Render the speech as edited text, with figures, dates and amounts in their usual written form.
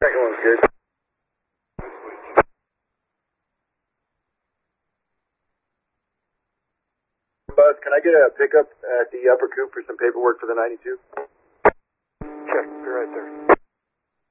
Second one's good. Buzz, can I get a pickup at the upper coop for some paperwork for the 92? Check. Be right there.